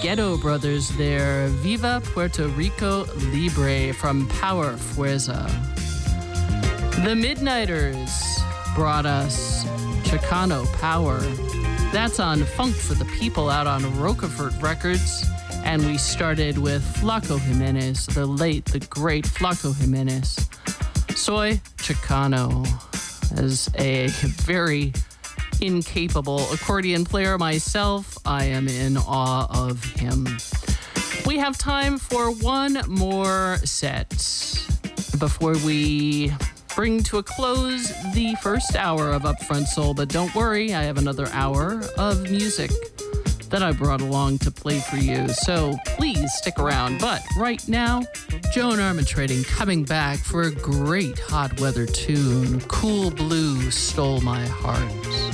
Ghetto Brothers there. Viva Puerto Rico Libre from Power Fuerza. The Midnighters brought us Chicano Power. That's on Funk for the People out on Roquefort Records. And we started with Flaco Jimenez, the late, the great Flaco Jimenez. Soy Chicano. As a very incapable accordion player myself, I am in awe of him. We have time for one more set before we bring to a close the first hour of Upfront Soul. But don't worry, I have another hour of music that I brought along to play for you. So please stick around. But right now, Joan Armatrading coming back for a great hot weather tune. Cool Blue Stole My Heart.